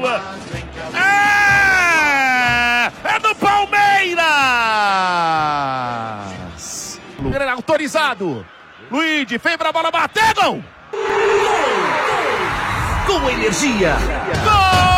bola. É do Palmeiras. Autorizado. Luigi vem pra bola bater, gol. Com energia. Gol!